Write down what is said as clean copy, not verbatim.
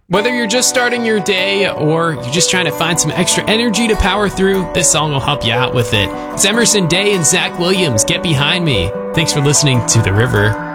Whether you're just starting your day or you're just trying to find some extra energy to power through, this song will help you out with it. It's Emerson Day and Zach Williams, Get Behind Me. Thanks for listening to The River.